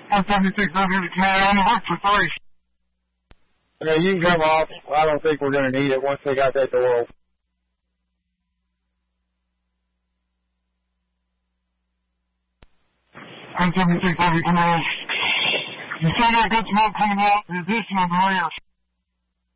I'm 76 over here to Canada. I'm on for 3. Yeah, you can come off. I don't think we're going to need it once they got that door open. I'm 76 over here to Canada. You still got good smoke coming out in addition on the layers.